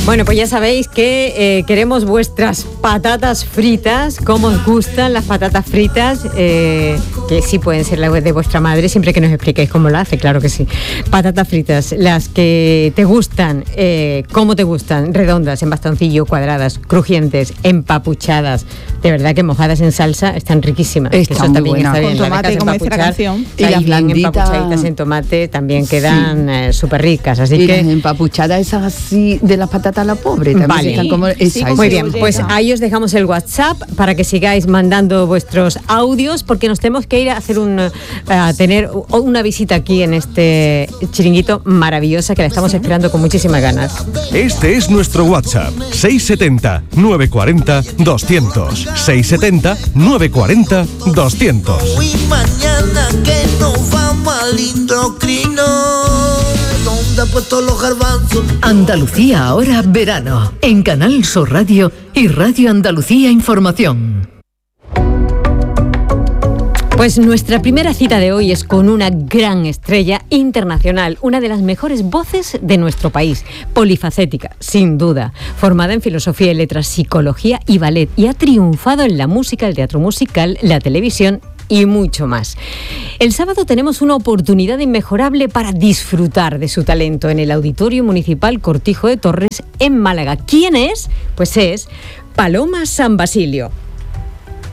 Bueno, pues ya sabéis que queremos vuestras patatas fritas. ¿Cómo os gustan las patatas fritas? Que sí pueden ser las de vuestra madre, siempre que nos expliquéis cómo la hace, claro que sí. Patatas fritas, las que te gustan, ¿cómo te gustan? Redondas, en bastoncillo, cuadradas, crujientes, empapuchadas. De verdad que mojadas en salsa están riquísimas. Están muy buenas. Está bien, Con tomate, como dice la canción. Y las blanditas empapuchaditas en tomate también quedan súper ricas. Así y que las empapuchadas esas así de las patatas a la pobre también. Vale. Están como Muy bien, pues ahí os dejamos el WhatsApp para que sigáis mandando vuestros audios, porque nos tenemos que ir a hacer a tener una visita aquí en este chiringuito maravillosa que la estamos esperando con muchísimas ganas. Este es nuestro WhatsApp, 670 940 200. 670 940 200. Y mañana que nos vamos al endocrino, donde ha puesto los garbanzos. Andalucía ahora verano, en Canal Sur Radio y Radio Andalucía Información. Pues nuestra primera cita de hoy es con una gran estrella internacional, una de las mejores voces de nuestro país, polifacética, sin duda, formada en filosofía y letras, psicología y ballet, y ha triunfado en la música, el teatro musical, la televisión y mucho más. El sábado tenemos una oportunidad inmejorable para disfrutar de su talento en el Auditorio Municipal Cortijo de Torres en Málaga. ¿Quién es? Pues es Paloma San Basilio.